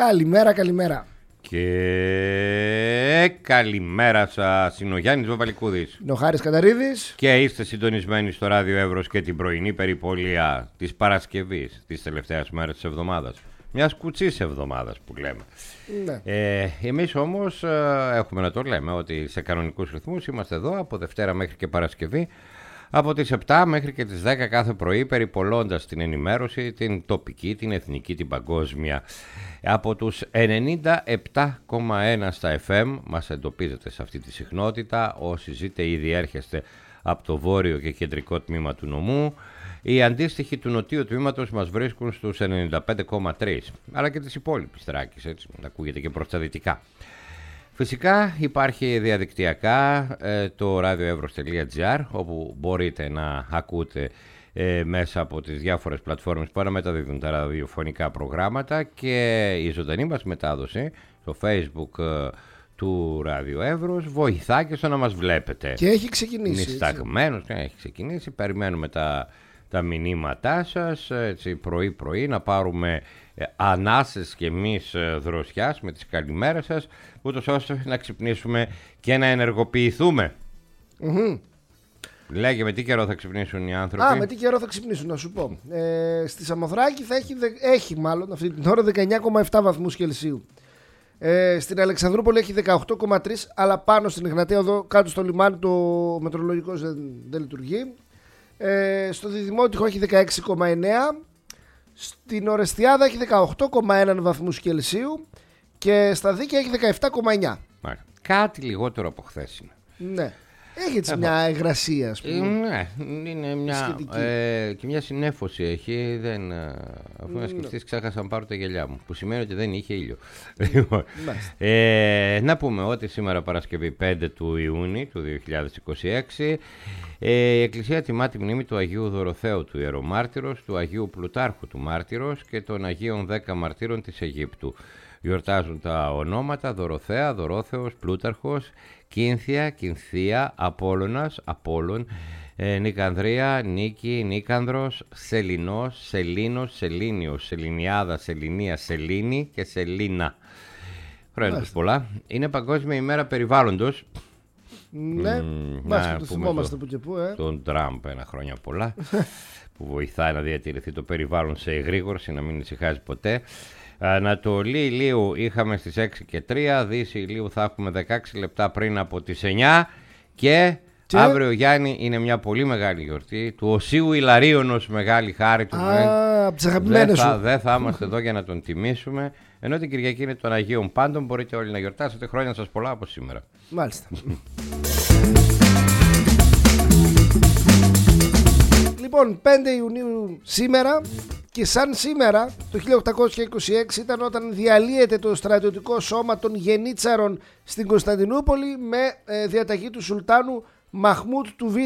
Καλημέρα. Και καλημέρα σας, είναι ο Γιάννης Βαβαλικούδης. Είναι ο Χάρης Καταρίδης. Και είστε συντονισμένοι στο Ράδιο Εύρος και την πρωινή περιπολία της Παρασκευής, της τελευταίας μέρας της εβδομάδας. Μιας κουτσής εβδομάδας που λέμε. Ναι. Εμείς όμως έχουμε να το λέμε ότι σε κανονικούς ρυθμούς είμαστε εδώ από Δευτέρα μέχρι και Παρασκευή, από τις 7 μέχρι και τις 10 κάθε πρωί, περιπολώντας την ενημέρωση, την τοπική, την εθνική, την παγκόσμια. Από τους 97,1 στα FM μας εντοπίζετε σε αυτή τη συχνότητα. Όσοι ζείτε ήδη έρχεστε από το βόρειο και κεντρικό τμήμα του νομού. Οι αντίστοιχοι του νοτίου τμήματος μας βρίσκουν στους 95,3, αλλά και τις υπόλοιπες Θράκης, έτσι, ακούγεται και προς τα δυτικά. Φυσικά υπάρχει διαδικτυακά το radioevros.gr, όπου μπορείτε να ακούτε μέσα από τις διάφορες πλατφόρμες που αναμεταδίδουν τα ραδιοφωνικά προγράμματα, και η ζωντανή μας μετάδοση στο Facebook του Ράδιο Εύρος βοηθά και στο να μας βλέπετε. Και έχει ξεκινήσει. Είναι σταγμένος, έχει ξεκινήσει. Περιμένουμε τα μηνύματά σας, έτσι, πρωί να πάρουμε ανάσες και εμείς δροσιάς με τις καλημέρες σας, ούτως ώστε να ξυπνήσουμε και να ενεργοποιηθούμε. Λέγε, με τι καιρό θα ξυπνήσουν οι άνθρωποι? Με τι καιρό θα ξυπνήσουν, να σου πω. Στη Σαμοθράκη θα έχει μάλλον αυτή την ώρα 19,7 βαθμούς Κελσίου. Στην Αλεξανδρούπολη έχει 18,3, αλλά πάνω στην Εγνατία εδώ κάτω στο λιμάνι το μετρολογικό δεν λειτουργεί. Στο Διδημότυχο έχει 16,9. Στην Ορεστιάδα έχει 18,1 βαθμούς Κελσίου. Και στα Δίκαια έχει 17,9. Κάτι λιγότερο από χθες είναι. Ναι. Έχει έτσι μια εγρασία, ας πούμε. Ναι, είναι και μια συνέφωση έχει. Αφού να σκεφτείς, ξέχασα να πάρω τα γυαλιά μου, που σημαίνει ότι δεν είχε ήλιο. Να πούμε ότι σήμερα Παρασκευή 5 του Ιούνιου του 2026 η Εκκλησία τιμά τη μνήμη του Αγίου Δωροθέου του Ιερομάρτυρος, του Αγίου Πλουτάρχου του Μάρτυρος και των Αγίων 10 Μαρτύρων της Αιγύπτου. Γιορτάζουν τα ονόματα Δωροθέα, Δωρόθεος, Πλούταρχος, Κίνθια, Κινθία, Απόλλωνας, Απόλλων, Νικανδρία, Νίκη, Νίκανδρος, Σελινός, Σελίνος, Σελίνιος, Σελινιάδα, Σελινία, Σελίνη και Σελίνα. Χρόνια τους πολλά. Είναι Παγκόσμια ημέρα περιβάλλοντος. Ναι, το θυμόμαστε που και που. Τον Τραμπ, ένα χρόνια πολλά, που βοηθάει να διατηρηθεί το περιβάλλον σε εγρήγορση, να μην ησυχάζει ποτέ. Ανατολή ηλίου είχαμε στις 6 και 3, Δύση ηλίου θα έχουμε 16 λεπτά πριν από τις 9 και αύριο, Γιάννη, είναι μια πολύ μεγάλη γιορτή του Οσίου Ιλαρίωνος, μεγάλη χάρη του. Δεν θα είμαστε εδώ για να τον τιμήσουμε, ενώ την Κυριακή είναι των Αγίων Πάντων. Μπορείτε όλοι να γιορτάσετε. Χρόνια σας πολλά από σήμερα. Μάλιστα. Λοιπόν, 5 Ιουνίου σήμερα, και σαν σήμερα το 1826 ήταν όταν διαλύεται το στρατιωτικό σώμα των Γενίτσαρων στην Κωνσταντινούπολη με διαταγή του Σουλτάνου Μαχμούτ του Β.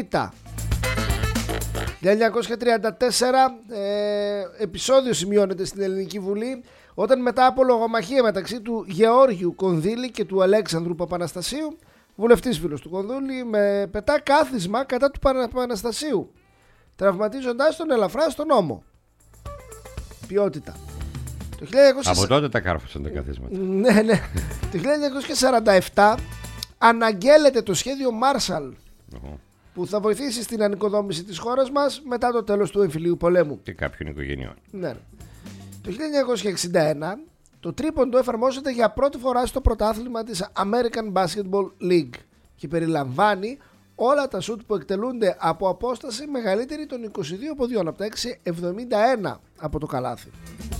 1934 επεισόδιο σημειώνεται στην Ελληνική Βουλή, όταν μετά από λογομαχία μεταξύ του Γεώργιου Κονδύλη και του Αλέξανδρου Παπαναστασίου, βουλευτής φίλος του Κονδύλη, με πετά κάθισμα κατά του Παπαναστασίου, τραυματίζοντας τον ελαφρά στον ώμο. Ποιότητα. Από τότε τα κάρφωσαν τα καθίσματα. Ναι. Το 1947 αναγγέλλεται το σχέδιο Marshall, που θα βοηθήσει στην ανοικοδόμηση της χώρας μας μετά το τέλος του εμφυλίου πολέμου και κάποιων οικογενειών. Ναι. Το 1961 το τρίποντο εφαρμόζεται για πρώτη φορά στο πρωτάθλημα της American Basketball League και περιλαμβάνει όλα τα σουτ που εκτελούνται από απόσταση μεγαλύτερη των 22 ποδιών, από τα 6,71 από το καλάθι.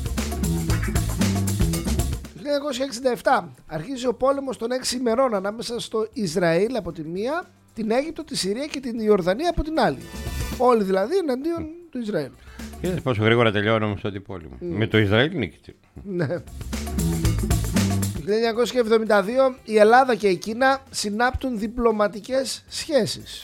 Το 1967 αρχίζει ο πόλεμος των 6 ημερών ανάμεσα στο Ισραήλ από τη μία, την Αίγυπτο, τη Συρία και την Ιορδανία από την άλλη. Όλοι δηλαδή εναντίον του Ισραήλ. Είδες πόσο γρήγορα τελειώνει όμως το πόλεμο. Με το Ισραήλ νίκησε. Ναι. Το 1972 η Ελλάδα και η Κίνα συνάπτουν διπλωματικές σχέσεις.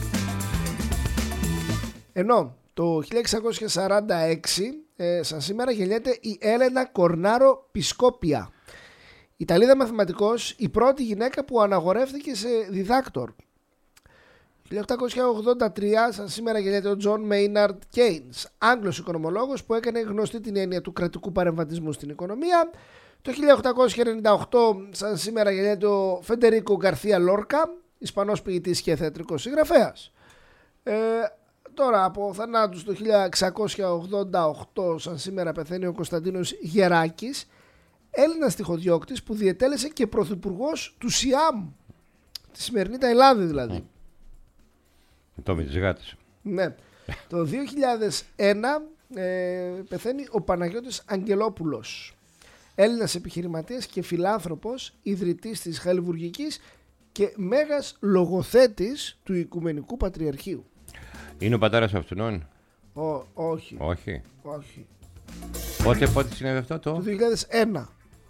Ενώ το 1646 σαν σήμερα γεννιέται η Έλενα Κορνάρο Πισκόπια, Ιταλίδα μαθηματικός, η πρώτη γυναίκα που αναγορεύτηκε σε διδάκτορ. 1883 σαν σήμερα γεννιέται ο Τζον Μέιναρντ Κέινς, Άγγλος οικονομολόγος που έκανε γνωστή την έννοια του κρατικού παρεμβατισμού στην οικονομία. Το 1898 σαν σήμερα γεννιέται ο Φεντερίκο Γκαρθία Λόρκα, Ισπανός ποιητής και θεατρικός συγγραφέας. Τώρα από θανάτους το 1688 σαν σήμερα πεθαίνει ο Κωνσταντίνος Γεράκης, Έλληνας στιχοδιώκτης που διετέλεσε και πρωθυπουργός του Σιάμ, τη σημερινή Ταϊλάνδη δηλαδή. Το με τις γάτες. Ναι. Το 2001 πεθαίνει ο Παναγιώτης Αγγελόπουλος, Έλληνας επιχειρηματίας και φιλάνθρωπος, ιδρυτής της Χαλιβουργικής και μέγας λογοθέτης του Οικουμενικού Πατριαρχείου. Είναι ο πατέρας αυτών? Όχι. Όχι. Όχι. Πότε συνέβη αυτό το 2001.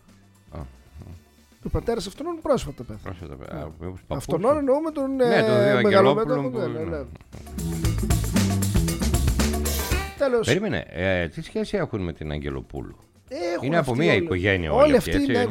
Ο πατέρας αυτών πρόσφατα πέθανε. Αυτόν εννοούμε τον Μεγαλομέτωπο. Τέλος. Περίμενε, τι σχέση έχουν με την Αγγελοπούλου? Είναι από μία όλοι. οικογένεια όλοι αυτοί. Ναι.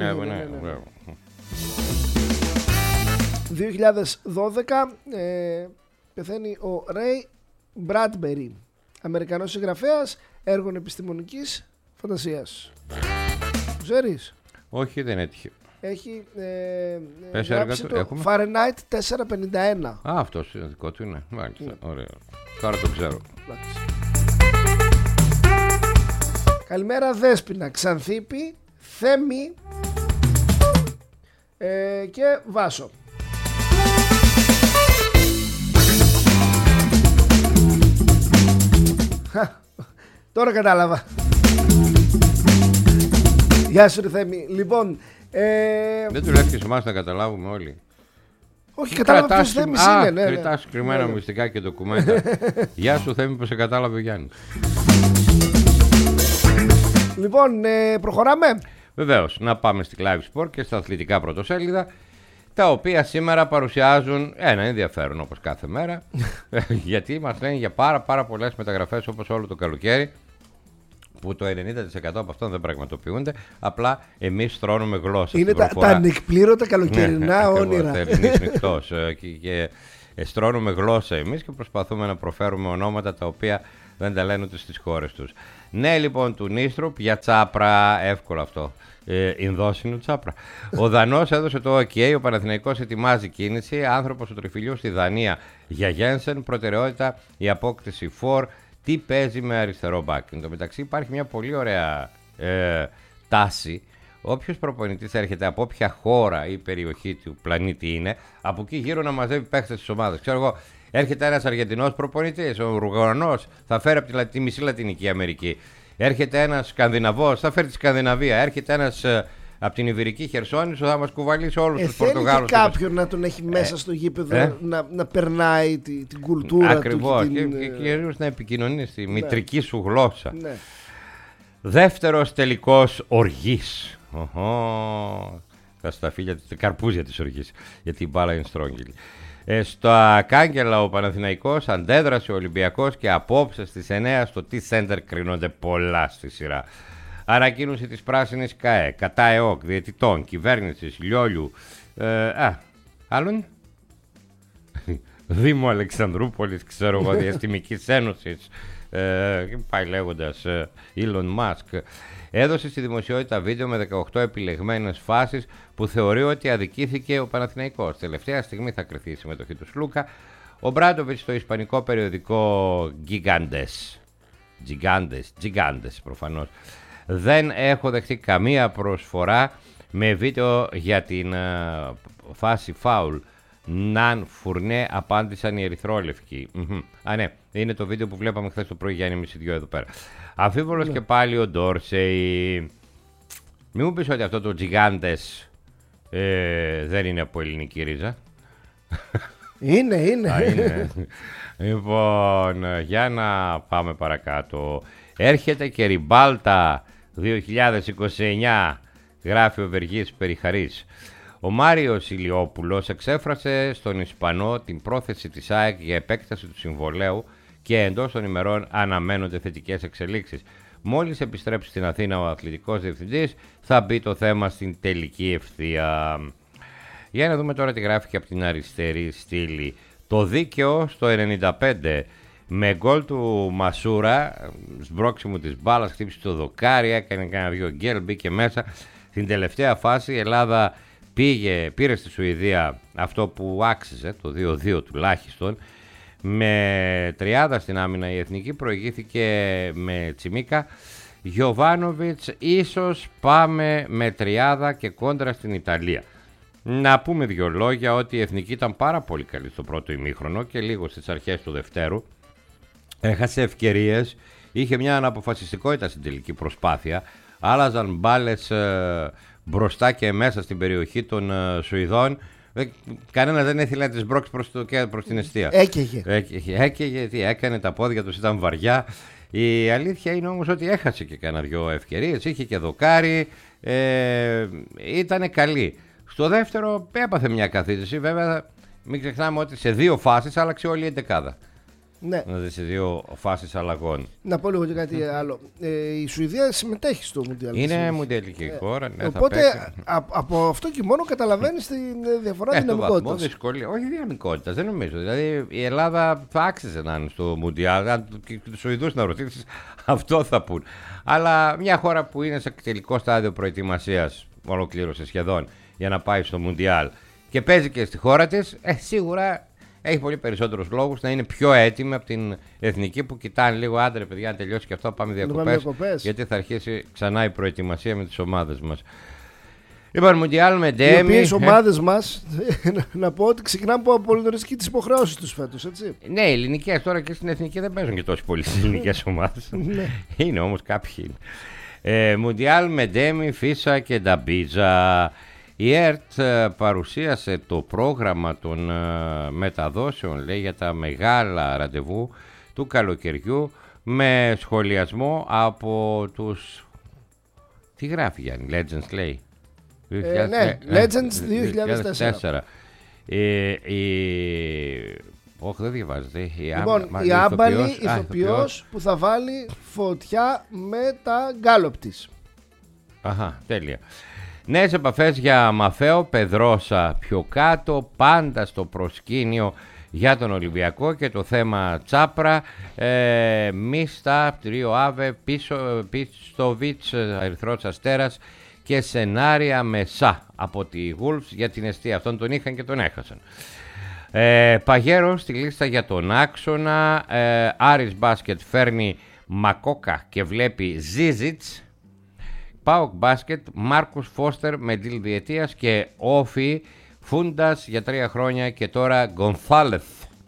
2012 πεθαίνει ο Ρέι Μπράντμπερι, Αμερικανός συγγραφέας έργων επιστημονικής φαντασίας. Ξέρεις? Όχι, δεν έτυχε. Έχει γράψει το Fahrenheit 451. Αυτός δικό του είναι. Μάλιστα, ωραία. Τώρα το ξέρω. Καλημέρα Δέσποινα, Ξανθίπη, Θέμη και Βάσο. Τώρα κατάλαβα. Γεια σου ρε Θέμη. Λοιπόν, δεν του λες και σε εμάς να καταλάβουμε όλοι. Όχι, κατάλαβα ποιος Θέμης είναι. Κριτά συγκεκριμένα μυστικά και ντοκουμέντα. Γεια σου Θέμη που σε κατάλαβε ο Γιάννης. Λοιπόν, προχωράμε. Βεβαίως, να πάμε στη Live Sport και στα αθλητικά πρωτοσέλιδα, τα οποία σήμερα παρουσιάζουν ένα ενδιαφέρον όπως κάθε μέρα, γιατί μας λένε για πάρα πολλές μεταγραφές όπως όλο το καλοκαίρι, που το 90% από αυτών δεν πραγματοποιούνται, απλά εμείς στρώνουμε γλώσσα. Είναι τα ανεκπλήρωτα καλοκαιρινά όνειρα. Και στρώνουμε γλώσσα εμείς και προσπαθούμε να προφέρουμε ονόματα τα οποία δεν τα λένε ούτε στις χώρες τους. Ναι, λοιπόν, του Νίστροπ για Τσάπρα, εύκολο αυτό. Ινδόσινου Τσάπρα. Ο Δανός έδωσε το OK, ο Παναθηναϊκός ετοιμάζει κίνηση. Άνθρωπος του τριφυλιού στη Δανία για Γένσεν. Προτεραιότητα η απόκτηση φορ. Τι παίζει με αριστερό μπακ. Εν τω μεταξύ υπάρχει μια πολύ ωραία τάση. Όποιος προπονητής έρχεται από όποια χώρα ή περιοχή του πλανήτη είναι, από εκεί γύρω να μαζεύει παίχτες της ομάδας. Ξέρω εγώ, έρχεται ένας Αργεντινός προπονητής, ο Ουρουγανός θα φέρει από τη μισή Λατινική Αμερική. Έρχεται ένας Σκανδιναβός, θα φέρει τη Σκανδιναβία. Έρχεται ένας από την Ιβηρική Χερσόνησο, θα μας κουβαλήσει όλους τους Πορτογάλους. Θέλει κάποιον να τον έχει μέσα στο γήπεδο, να περνάει την κουλτούρα του. Ακριβώς, και κυρίως να επικοινωνεί στη μητρική σου γλώσσα. Ναι. Δεύτερος τελικός οργής. Τα σταφύλια, τα καρπούζια της οργής, γιατί η μπάλα είναι στρόγγυλη. Στο Κάγκελα ο Παναθηναϊκός αντέδρασε ο Ολυμπιακός και απόψε στις 9 στο T-Center κρίνονται πολλά στη σειρά. Ανακοίνωση της Πράσινης ΚΑΕ, κατά ΕΟΚ, διαιτητών, κυβέρνησης, Λιόλιου, άλλον, Δήμου Αλεξανδρούπολης, ξέρω εγώ, Διαστημικής Ένωσης, πάει λέγοντας, Elon Musk. Έδωσε στη δημοσιότητα βίντεο με 18 επιλεγμένες φάσεις που θεωρεί ότι αδικήθηκε ο Παναθηναϊκός. Τελευταία στιγμή θα κριθεί η συμμετοχή του Σλούκα. Ο Μπράντοβιτς στο ισπανικό περιοδικό Gigantes προφανώς. Δεν έχω δεχτεί καμία προσφορά με βίντεο για την φάση φάουλ. Ναν Φουρνέ, απάντησαν οι ερυθρόλευκοι. Ναι, είναι το βίντεο που βλέπαμε χθες το πρωί, Γιάννη Μισιδιό εδώ πέρα. Αμφίβολος και πάλι ο Ντόρσεϊ. Μην μου πεις ότι αυτό το Gigantes δεν είναι από ελληνική ρίζα. Είναι. Λοιπόν, για να πάμε παρακάτω. Έρχεται και Ριμπάλτα 2029, γράφει ο Βεργής Περιχαρής. Ο Μάριος Ηλιόπουλος εξέφρασε στον Ισπανό την πρόθεση της ΑΕΚ για επέκταση του συμβολαίου και εντός των ημερών αναμένονται θετικές εξελίξεις. Μόλις επιστρέψει στην Αθήνα ο αθλητικός διευθυντής, θα μπει το θέμα στην τελική ευθεία. Για να δούμε τώρα τι γράφει και από την αριστερή στήλη. Το δίκαιο στο 95 με γκολ του Μασούρα, σμπρόξιμο της μπάλας, χτύπησε το δοκάρι, έκανε κανένα δυο γκέλ, μπήκε μέσα. Στην τελευταία φάση η Ελλάδα πήρε στη Σουηδία αυτό που άξιζε, το 2-2 τουλάχιστον. Με τριάδα στην άμυνα η Εθνική προηγήθηκε με Τσιμίκα, Γιοβάνοβιτς, ίσως πάμε με τριάδα και κόντρα στην Ιταλία. Να πούμε δύο λόγια ότι η Εθνική ήταν πάρα πολύ καλή στο πρώτο ημίχρονο και λίγο στις αρχές του δευτέρου. Έχασε ευκαιρίες, είχε μια αναποφασιστικότητα στην τελική προσπάθεια, άλλαζαν μπάλες μπροστά και μέσα στην περιοχή των Σουηδών. Κανένα δεν ήθελε να τις μπρώξει προς την εστία. Έκαιγε, τι έκανε, τα πόδια τους ήταν βαριά. Η αλήθεια είναι όμως ότι έχασε και κάνα δυο ευκαιρίες, είχε και δοκάρι, ήταν καλή. Στο δεύτερο έπαθε μια καθίζηση, βέβαια μην ξεχνάμε ότι σε δύο φάσεις άλλαξε όλη η εντεκάδα. Ναι. Σε δύο φάσεις αλλαγών. Να πω λίγο και κάτι άλλο. Η Σουηδία συμμετέχει στο Μουντιάλ. Είναι μουντιαλική χώρα. Ναι, οπότε από αυτό και μόνο καταλαβαίνει τη διαφορά δυναμικότητας. Όχι δυναμικότητας, δεν νομίζω. Δηλαδή η Ελλάδα θα άξιζε να είναι στο Μουντιάλ. Αν τους Σουηδούς να ρωτήσεις, αυτό θα πούν. Αλλά μια χώρα που είναι σε τελικό στάδιο προετοιμασίας, ολοκλήρωσε σχεδόν για να πάει στο Μουντιάλ και παίζει και στη χώρα της, σίγουρα έχει πολύ περισσότερους λόγους να είναι πιο έτοιμη από την Εθνική που κοιτάνε λίγο, άντρε παιδιά, να τελειώσει και αυτό, πάμε διακοπές. Γιατί θα αρχίσει ξανά η προετοιμασία με τις ομάδες μας. Λοιπόν, Μουντιάλ με Ντέμι. Οι οποίες ομάδες μας, να πω ότι ξεκινάμε από πολύ νωρίς και τις υποχρεώσεις τους φέτος, έτσι. Ναι, οι ελληνικές τώρα και στην Εθνική δεν παίζουν και τόσο πολύ στις ελληνικές ομάδες. Είναι όμως κάποιοι. Μουντιάλ με Ντέμι, Φίσα και Νταμπίτζα. Η ΕΡΤ παρουσίασε το πρόγραμμα των μεταδόσεων, λέει, για τα μεγάλα ραντεβού του καλοκαιριού με σχολιασμό από τους... Τι γράφει Γιάννη, Legends λέει. Ναι, Legends 2004. Όχι, δεν διαβάζεται. Λοιπόν, η άμπαλη ηθοποιός που θα βάλει φωτιά με τα γκάλοπ της. Αχα, τέλεια. Νέες επαφές για Μαφαίο, Πεδρόσα πιο κάτω, πάντα στο προσκήνιο για τον Ολυμπιακό και το θέμα Τσάπρα, Μίστα, Τρίο Άβε, Πίστοβιτς, Ερυθρός Αστέρας και σενάρια Μεσά από τη Wolves για την εστία. Αυτόν τον είχαν και τον έχασαν. Παγέρο στη λίστα για τον άξονα, Άρης Μπάσκετ φέρνει Μακόκα και βλέπει Ζίζιτς. ΠΑΟΚ Μπάσκετ, Μάρκος Φώστερ με deal διετίας και Όφι Φούντας για 3 χρόνια και τώρα Γκονθάλεθ.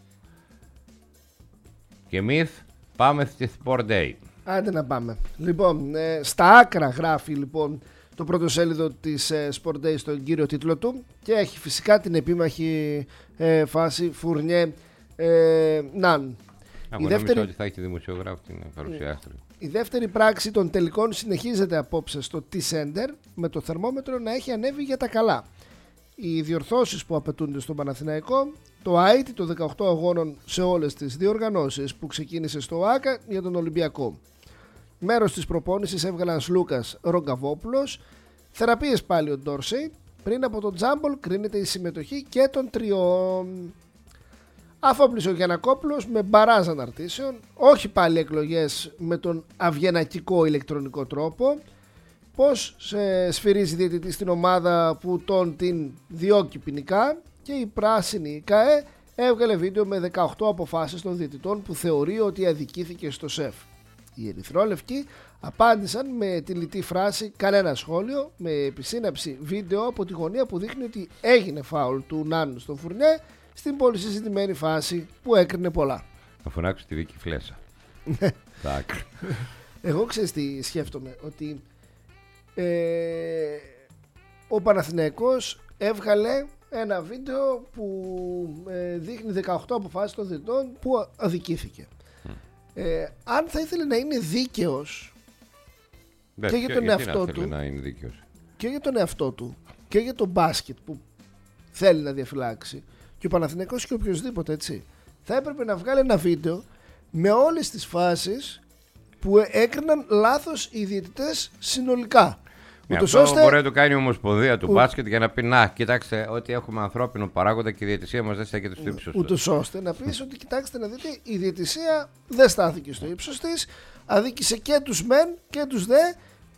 Και Μυθ, πάμε στη Sport Day. Άντε να πάμε. Λοιπόν, στα άκρα γράφει λοιπόν το πρώτο σέλιδο της Sport Day στον κύριο τίτλο του και έχει φυσικά την επίμαχη φάση Φουρνιέ Ναν. Η δεύτερη... ότι θα έχει δημοσιογράφο την παρουσιάστρια. Η δεύτερη πράξη των τελικών συνεχίζεται απόψε στο T-Center με το θερμόμετρο να έχει ανέβει για τα καλά. Οι διορθώσεις που απαιτούνται στον Παναθηναϊκό, το IT των 18 αγώνων σε όλες τις διοργανώσεις που ξεκίνησε στο ΆΚΑ για τον Ολυμπιακό. Μέρος της προπόνησης έβγαλαν Σλούκας Ρογκαβόπουλος, θεραπείες πάλι ο Ντόρσεϊ, πριν από τον Τζάμπολ κρίνεται η συμμετοχή και των τριών. Αφόπλησε ο Γιαννακόπουλος με μπαράζ αναρτήσεων, όχι πάλι εκλογές με τον αυγενακικό ηλεκτρονικό τρόπο. Πώς σφυρίζει διαιτητή στην ομάδα που τον την διώκει ποινικά και η πράσινη ΚΑΕ έβγαλε βίντεο με 18 αποφάσεις των διαιτητών που θεωρεί ότι αδικήθηκε στο ΣΕΦ. Οι ερυθρόλευκοι απάντησαν με τη λιτή φράση «κανένα σχόλιο» με επισύναψη βίντεο από τη γωνία που δείχνει ότι έγινε φάουλ του Ναν στον Φουρνιέ στην πολύ συζητημένη φάση που έκρινε πολλά. Θα φωνάξω τη δίκη φλέσσα. Εγώ ξέρεις τι σκέφτομαι, ότι ο Παναθηναϊκός έβγαλε ένα βίντεο που δείχνει 18 αποφάσεις των διαιτητών που αδικήθηκε. Αν θα ήθελε να είναι δίκαιος και για τον εαυτό του και για τον εαυτό του και για τον μπάσκετ που θέλει να διαφυλάξει, και ο Παναθηναϊκός και οποιοδήποτε, έτσι, θα έπρεπε να βγάλει ένα βίντεο με όλες τις που έκριναν λάθος οι διαιτητές συνολικά. Αυτό ώστε... μπορεί να το κάνει η Ομοσπονδία του μπάσκετ για να πει να, κοιτάξτε ότι έχουμε ανθρώπινο παράγοντα και η διαιτησία μας δεν στέκεται στο ύψος της. Ούτως ώστε να πεις ότι κοιτάξτε να δείτε, η διαιτησία δεν στάθηκε στο ύψος της, αδίκησε και τους μεν και τους δε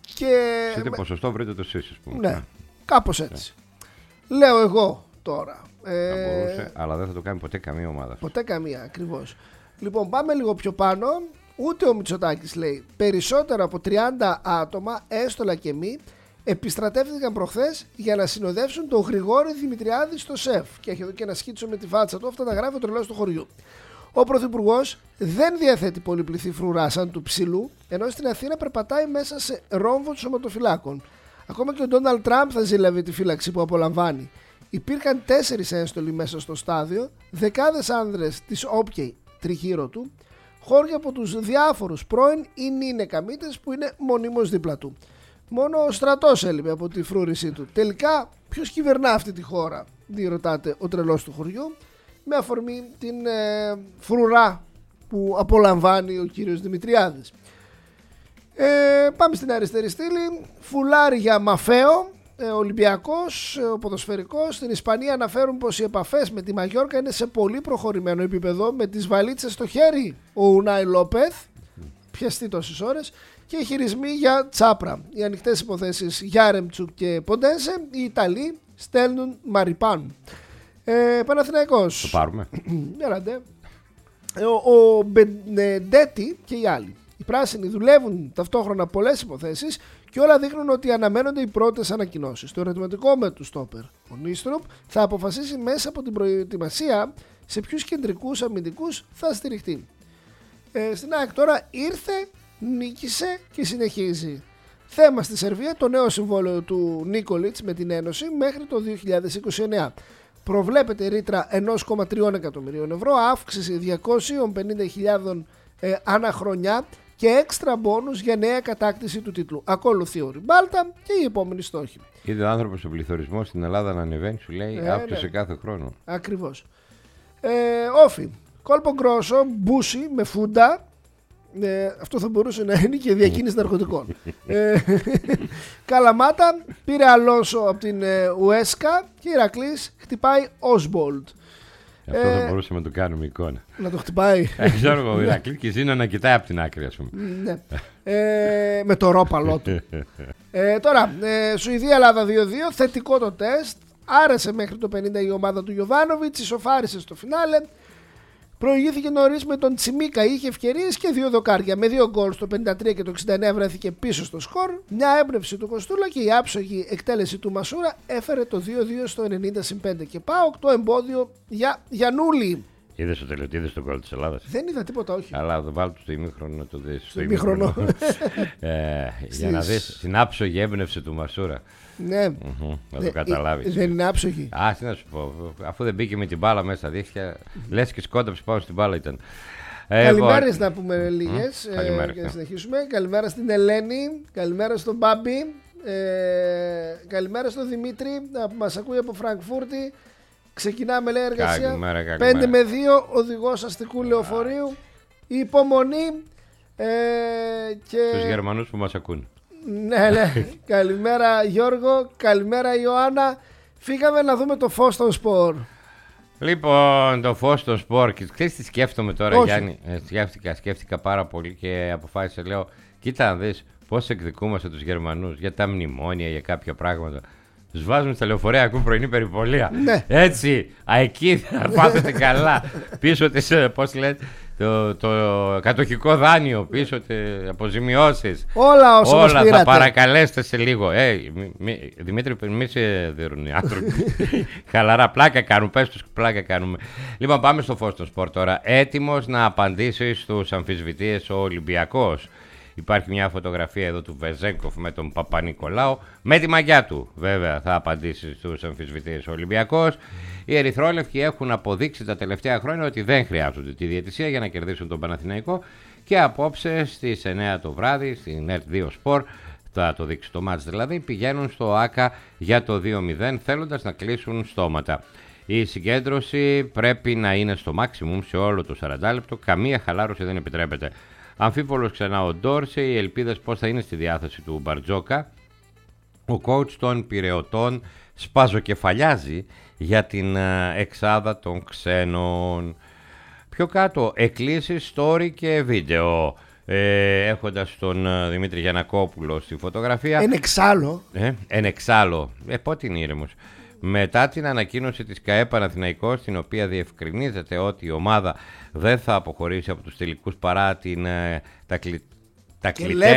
Σε τι ποσοστό βρείτε το εσείς, ας πούμε. Ναι, κάπως έτσι. Λέω εγώ τώρα. Θα μπορούσε, αλλά δεν θα το κάνει ποτέ καμία ομάδα. Ποτέ καμία, ακριβώς. Λοιπόν, πάμε λίγο πιο πάνω. Ούτε ο Μητσοτάκης λέει. Περισσότερο από 30 άτομα, έστολα και μη, επιστρατεύτηκαν προχθές για να συνοδεύσουν τον Γρηγόρη Δημητριάδη στο ΣΕΦ. Και έχει εδώ και ένα σκίτσο με τη φάτσα του. Αυτά τα γράφει ο τρελός του χωριού. Ο Πρωθυπουργός δεν διαθέτει πολυπληθή φρουρά σαν του ψηλού, ενώ στην Αθήνα περπατάει μέσα σε ρόμβο σωματοφυλάκων. Ακόμα και ο Ντόναλντ Τραμπ θα ζήλαβε τη φύλαξη που απολαμβάνει. Υπήρχαν 4 ένστολοι μέσα στο στάδιο, δεκάδες άνδρες της όπκεϊ τριγύρω του, χώρια από τους διάφορους πρώην ή νυνεκαμίτες που είναι μονίμως δίπλα του. Μόνο ο στρατός έλειπε από τη φρούρησή του. Τελικά, ποιος κυβερνά αυτή τη χώρα, διερωτάται ο τρελός του χωριού, με αφορμή την φρουρά που απολαμβάνει ο κύριος Δημητριάδης. Πάμε στην αριστερή στήλη. Φουλάρι για Μαφαίο, Ολυμπιακός, ο ποδοσφαιρικός. Στην Ισπανία αναφέρουν πως οι επαφές με τη Μαγιόρκα είναι σε πολύ προχωρημένο επίπεδο, με τις βαλίτσες στο χέρι ο Ουνάι Λόπεθ, πιαστεί τόσες ώρες, και οι χειρισμοί για Τσάπρα. Οι ανοιχτές υποθέσεις για Ρεμτσούκ και Ποντένσε. Οι Ιταλοί στέλνουν Μαριπάν. Παναθηναϊκός. Το πάρουμε. Ο Μπεντέτη και οι άλλοι. Οι πράσινοι δουλεύουν ταυτόχρονα πολλές υποθέσεις και όλα δείχνουν ότι αναμένονται οι πρώτες ανακοινώσεις. Το ερωτηματικό με του στόπερ, ο Νίστροπ, θα αποφασίσει μέσα από την προετοιμασία σε ποιους κεντρικούς αμυντικούς θα στηριχτεί. Στην ΑΕΚ τώρα ήρθε, νίκησε και συνεχίζει. Θέμα στη Σερβία το νέο συμβόλαιο του Νίκολιτς με την Ένωση μέχρι το 2029. Προβλέπεται ρήτρα 1,3 εκατομμυρίων ευρώ, αύξηση 250.000 ανά χρονιά και έξτρα μπόνους για νέα κατάκτηση του τίτλου. Ακολουθεί ο Ριμπάλτα και οι επόμενοι στόχοι. Είδε ο άνθρωπος ο πληθωρισμός στην Ελλάδα να ανεβαίνει, σου λέει, αύξησε κάθε χρόνο. Ακριβώς. Όφι, κόλπο γκρόσο, μπούσι με φούντα. Αυτό θα μπορούσε να είναι και διακίνηση ναρκωτικών. Καλαμάτα, πήρε Αλόνσο από την Ουέσκα και Ηρακλής χτυπάει Όσμπολτ. Αυτό θα μπορούσαμε να το κάνουμε εικόνα. Να το χτυπάει. Ξέρω εγώ, ο Ηρακλής και Ζήνα να κοιτάει από την άκρη, ας πούμε. Ναι. Με το ρόπαλό του. Τώρα, Σουηδία-Ελλάδα 2-2, θετικό το τεστ. Άρεσε μέχρι το 50 η ομάδα του Γιοβάνοβιτς, ισοφάρισε στο φινάλε. Προηγήθηκε νωρίς με τον Τσιμίκα, είχε ευκαιρίες και 2 δοκάρια. Με 2 γκολ στο 53 και το 69 βρέθηκε πίσω στο σκορ. Μια έμπνευση του Κοστούλα και η άψογη εκτέλεση του Μασούρα έφερε το 2-2 στο 90-5. Και πάω το εμπόδιο για Γιαννούλη. Είδες το τελειωτή, είδες τον γκολ της Ελλάδας? Δεν είδα τίποτα, όχι. Αλλά το βάλω στο ημίχρονο να το δεις. Στο ημίχρονο. Για να δεις την άψογη έμπνευση του Μασούρα. Ναι. Να το καταλάβεις. Δεν είναι άψογη. Τι να σου πω. Αφού δεν μπήκε με την μπάλα μέσα στα δίχτυα, λες και σκόνταψε πάνω στην μπάλα ήταν. Καλημέρες να πούμε λίγες και να συνεχίσουμε. Καλημέρα στην Ελένη. Καλημέρα στον Μπάμπη. Καλημέρα στον Δημήτρη που μας ακούει από Φραγκφούρτη. Ξεκινάμε, λέει, εργασία. 5 με 2, οδηγός αστικού λεωφορείου. Υπομονή. Στους Γερμανούς που μας ακούν. Ναι. Καλημέρα Γιώργο. Καλημέρα Ιωάννα. Φύγαμε να δούμε το φως των σπορ. Λοιπόν, το φως των σπορ. Και ξέρεις τι σκέφτομαι τώρα, όχι. Γιάννη? Σκέφτηκα πάρα πολύ και αποφάσισα, λέω, κοίτα να δεις πώς εκδικούμαστε τους Γερμανούς για τα μνημόνια, για κάποια πράγματα. Τους βάζουν στα λεωφορεία, ακούν πρωινή περιπολία. Ναι. Έτσι, εκεί θα πάθετε καλά. Πίσω της, πώς λέτε, το κατοχικό δάνειο, πίσω τις αποζημιώσεις. Όλα θα παρακαλέστε σε λίγο. Δημήτρη, μη σε δίνουν οι άνθρωποι. Χαλαρά, πλάκα κάνουν, πες τους πλάκα κάνουμε. Λοιπόν, πάμε στο φως των σπορ τώρα. Έτοιμος να απαντήσει στους αμφισβητείες ο Ολυμπιακός. Υπάρχει μια φωτογραφία εδώ του Βεζέγκοφ με τον Παπα-Νικολάου. Με τη μαγιά του, βέβαια, θα απαντήσει στους αμφισβητείες ο Ολυμπιακός. Οι ερυθρόλευκοι έχουν αποδείξει τα τελευταία χρόνια ότι δεν χρειάζονται τη διαιτησία για να κερδίσουν τον Παναθηναϊκό. Και απόψε στις 9 το βράδυ, στην ΕΡΤ2 Sport, θα το δείξει το μάτς δηλαδή, πηγαίνουν στο ΆΚΑ για το 2-0, θέλοντας να κλείσουν στόματα. Η συγκέντρωση πρέπει να είναι στο maximum σε όλο το 40 λεπτό, καμία χαλάρωση δεν επιτρέπεται. Αμφίβολος ξανά ο Ντόρσε, οι ελπίδες πώς θα είναι στη διάθεση του Μπαρτζόκα. Ο coach των Πειραιωτών σπαζοκεφαλιάζει για την εξάδα των ξένων. Πιο κάτω, εκκλήσεις, story και βίντεο. έχοντας τον Δημήτρη Γιαννακόπουλο στη φωτογραφία. Εν εξάλλου. Πότε είναι ήρεμος. Μετά την ανακοίνωση της ΚΑΕ Παναθηναϊκός, στην οποία διευκρινίζεται ότι η ομάδα δεν θα αποχωρήσει από τους τελικούς παρά τα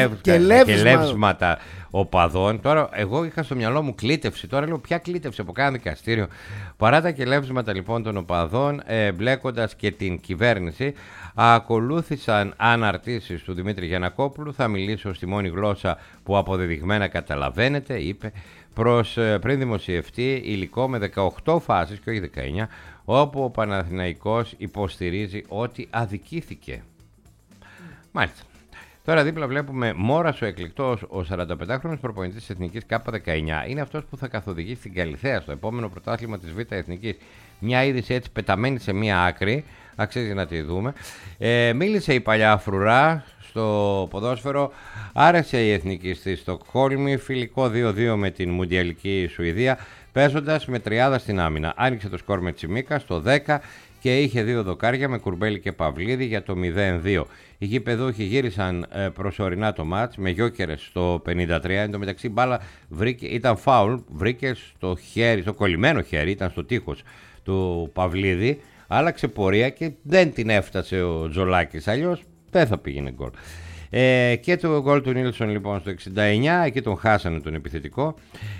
κλητεύσματα οπαδών. Τώρα εγώ είχα στο μυαλό μου κλήτευση. Τώρα λέω ποια κλήτευση από κάνα δικαστήριο. Παρά τα κλητεύσματα λοιπόν των οπαδών, μπλέκοντας και την κυβέρνηση, ακολούθησαν αναρτήσεις του Δημήτρη Γιαννακόπουλου. Θα μιλήσω στη μόνη γλώσσα που αποδεδειγμένα καταλαβαίνετε, είπε, προς πριν δημοσιευτεί υλικό με 18 φάσεις και όχι 19, όπου ο Παναθηναϊκός υποστηρίζει ότι αδικήθηκε. Μάλιστα. Τώρα δίπλα βλέπουμε Μόρασο εκλεκτός, ο 45χρονος προπονητής της Εθνικής K19. Είναι αυτός που θα καθοδηγήσει την Καλιθέα στο επόμενο πρωτάθλημα της Β' Εθνικής. Μια είδηση έτσι πεταμένη σε μια άκρη, αξίζει να τη δούμε. Μίλησε η παλιά φρουρά στο ποδόσφαιρο, άρεσε η Εθνική στη Στοκχόλμη, φιλικό 2-2 με την Μουντιαλική Σουηδία, παίζοντας με τριάδα στην άμυνα. Άνοιξε το σκορ με Τσιμίκα στο 10 και είχε 2 δοκάρια με Κουρμπέλη και Παυλίδη για το 0-2. Οι γηπεδούχοι γύρισαν προσωρινά το μάτς με γιόκερες στο 53. Εν τω μεταξύ μπάλα ήταν φάουλ, βρήκε στο χέρι, στο κολλημένο χέρι, ήταν στο τείχος του Παυλίδη, άλλαξε πορεία και δεν την έφτασε ο Τζολάκης, αλλιώς δεν θα πήγαινε γκολ. Και το γκολ του Νίλσον λοιπόν στο 69, εκεί τον χάσανε τον επιθετικό.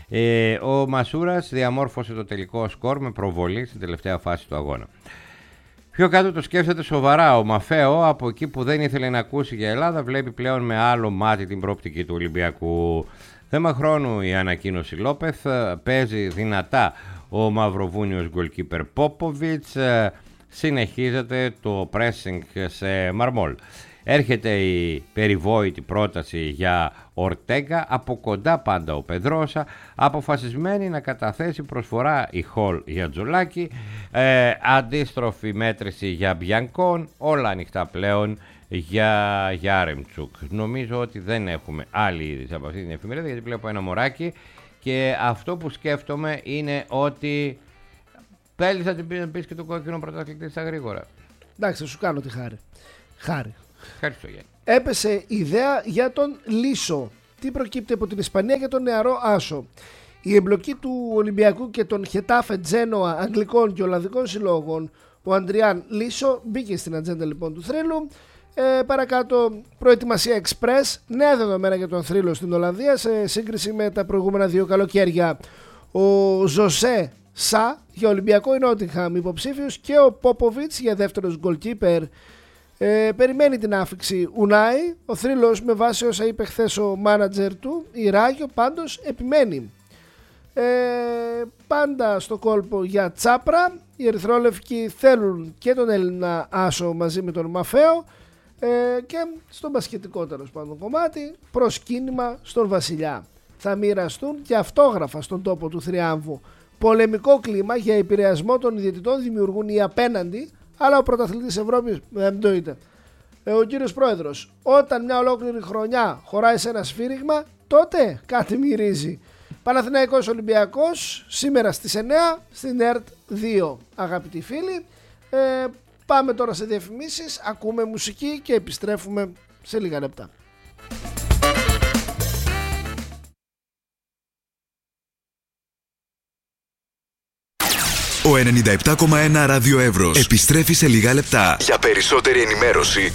Ο Μασούρας διαμόρφωσε το τελικό σκορ με προβολή στην τελευταία φάση του αγώνα. Πιο κάτω το σκέφτεται σοβαρά ο Μαφέο, από εκεί που δεν ήθελε να ακούσει για Ελλάδα, βλέπει πλέον με άλλο μάτι την προοπτική του Ολυμπιακού. Θέμα χρόνου η ανακοίνωση Λόπεθ, παίζει δυνατά ο Μαυροβούνιος γκολκίπερ Πόποβιτς, συνεχίζεται το pressing σε Μαρμόλ. Έρχεται η περιβόητη πρόταση για Ορτέγκα, από κοντά πάντα ο Πεδρόσα, αποφασισμένη να καταθέσει προσφορά η Χολ για Τζολάκη, αντίστροφη μέτρηση για Μπιανκόν, όλα ανοιχτά πλέον για Γιάρεμτσουκ. Νομίζω ότι δεν έχουμε άλλη είδηση από αυτή την εφημερίδα, γιατί βλέπω ένα μωράκι και αυτό που σκέφτομαι είναι ότι θέλεις να την πεις και το κόκκινο πρωταθλητή στα γρήγορα. Εντάξει, θα σου κάνω τη χάρη. Ευχαριστώ, Γιάννη. Έπεσε ιδέα για τον Λίσο. Τι προκύπτει από την Ισπανία για τον νεαρό Άσο? Η εμπλοκή του Ολυμπιακού και των Χετάφε, Τζένοα, Αγγλικών και Ολλανδικών συλλόγων, ο Αντριάν Λίσο, μπήκε στην ατζέντα λοιπόν του θρύλου. Παρακάτω, προετοιμασία Express, νέα δεδομένα για τον θρύλο στην Ολλανδία σε σύγκριση με τα προηγούμενα 2 καλοκαίρια. Ο Ζωσέ Σα για Ολυμπιακό, η Νότιγχαμ υποψήφιος, και ο Πόποβιτς για δεύτερος goalkeeper. Περιμένει την άφιξη Ουνάι. Ο θρύλος, με βάση όσα είπε χθες ο μάνατζερ του, η Ράγιο, πάντως επιμένει. Πάντα στο κόλπο για Τσάπρα. Οι ερυθρόλευκοι θέλουν και τον Έλληνα Άσο μαζί με τον Μαφέο, και στο μπασκετικό τέλος πάντων κομμάτι προσκύνημα στον Βασιλιά. Θα μοιραστούν και αυτόγραφα στον τόπο του θριάμβου. Πολεμικό κλίμα για επηρεασμό των ιδιαιτητών δημιουργούν οι απέναντι, αλλά ο πρωταθλητής Ευρώπης δεν το είτε. Ο κύριος Πρόεδρος, όταν μια ολόκληρη χρονιά χωράει σε ένα σφύριγμα, τότε κάτι μυρίζει. Παναθηναϊκός Ολυμπιακός σήμερα στις 9 στην ΕΡΤ 2. Αγαπητοί φίλοι, πάμε τώρα σε διαφημίσεις, ακούμε μουσική και επιστρέφουμε σε λίγα λεπτά. Ο 97,1 Ράδιο Εύρος επιστρέφει σε λίγα λεπτά. Για περισσότερη ενημέρωση,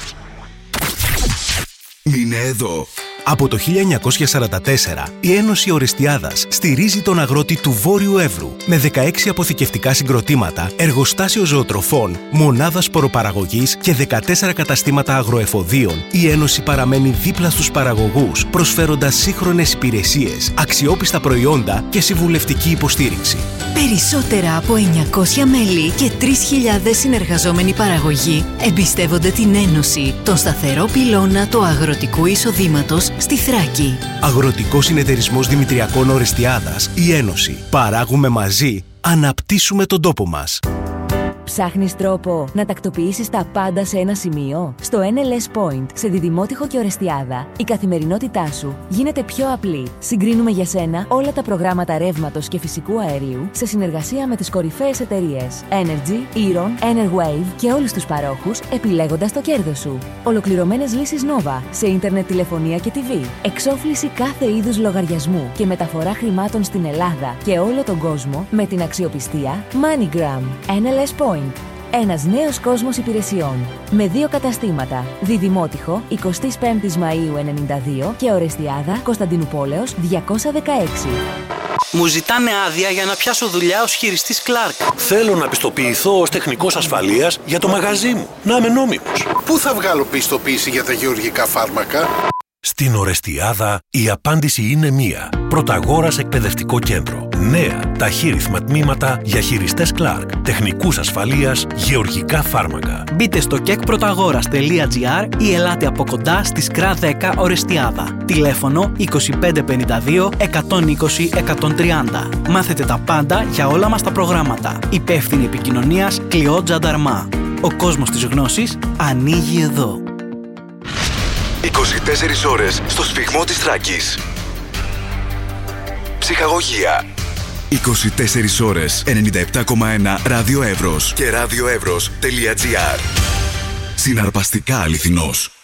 μείνε εδώ. Από το 1944, η Ένωση Ορεστιάδας στηρίζει τον αγρότη του Βόρειου Εύρου με 16 αποθηκευτικά συγκροτήματα, εργοστάσιο ζωοτροφών, μονάδα σποροπαραγωγής και 14 καταστήματα αγροεφοδίων. Η Ένωση παραμένει δίπλα στους παραγωγούς, προσφέροντας σύγχρονες υπηρεσίες, αξιόπιστα προϊόντα και συμβουλευτική υποστήριξη. Περισσότερα από 900 μέλη και 3.000 συνεργαζόμενοι παραγωγοί εμπιστεύονται την Ένωση, τον σταθερό πυλώνα του αγροτικού εισοδήματος στη Θράκη. Αγροτικός Συνεταιρισμός Δημητριακών Ορεστιάδας, η Ένωση. Παράγουμε μαζί, αναπτύσσουμε τον τόπο μας. Ψάχνεις τρόπο να τακτοποιήσεις τα πάντα σε ένα σημείο? Στο NLS Point, σε Διδημότυχο και Ορεστιάδα, η καθημερινότητά σου γίνεται πιο απλή. Συγκρίνουμε για σένα όλα τα προγράμματα ρεύματος και φυσικού αερίου σε συνεργασία με τις κορυφαίες εταιρείες Energy, Eron, Enerwave και όλους τους παρόχους, επιλέγοντας το κέρδος σου. Ολοκληρωμένες λύσεις Nova σε ίντερνετ, τηλεφωνία και TV. Εξόφληση κάθε είδους λογαριασμού και μεταφορά χρημάτων στην Ελλάδα και όλο τον κόσμο με την αξιοπιστία MoneyGram. NLS Point. Ένας νέος κόσμος υπηρεσιών. Με 2 καταστήματα. Διδημότυχο, 25 Μαΐου 92 και Ορεστιάδα, Κωνσταντινούπολεως 216. Μου ζητάνε άδεια για να πιάσω δουλειά ως χειριστής Clark. Θέλω να πιστοποιηθώ ως τεχνικός ασφαλείας για το μαγαζί μου. Να είμαι νόμιμος. Πού θα βγάλω πιστοποίηση για τα γεωργικά φάρμακα? Στην Ορεστιάδα η απάντηση είναι μία. Πρωταγόρας Εκπαιδευτικό Κέντρο. Νέα ταχύρυθμα τμήματα για χειριστές Clark, τεχνικούς ασφαλείας, γεωργικά φάρμακα. Μπείτε στο kekprotagouras.gr ή ελάτε από κοντά στη ΣΚΡΑ 10 Ορεστιάδα. Τηλέφωνο 2552 120 130. Μάθετε τα πάντα για όλα μας τα προγράμματα. Υπεύθυνη επικοινωνίας Κλειό Τζανταρμά. Ο κόσμος της γνώσης ανοίγει εδώ. 24 ώρες στο σφιγμό της Θράκης. Ψυχαγωγία. 24 ώρες 97,1 Ράδιο Εύρος και radioevros.gr. Συναρπαστικά αληθινός.